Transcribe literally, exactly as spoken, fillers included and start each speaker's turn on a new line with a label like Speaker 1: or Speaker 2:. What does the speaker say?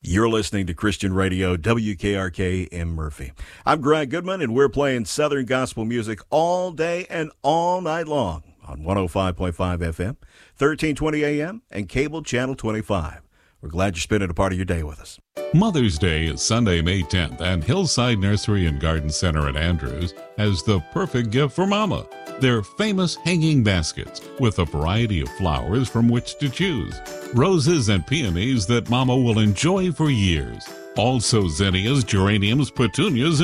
Speaker 1: You're listening to Christian Radio, W K R K in Murphy. I'm Greg Goodman, and we're playing Southern gospel music all day and all night long on one oh five point five F M, thirteen twenty A M, and cable channel twenty-five. We're glad you're spending a part of your day with us.
Speaker 2: Mother's Day is Sunday, May tenth, and Hillside Nursery and Garden Center in Andrews has the perfect gift for Mama. Their famous hanging baskets with a variety of flowers from which to choose. Roses and peonies that Mama will enjoy for years. Also zinnias, geraniums, petunias,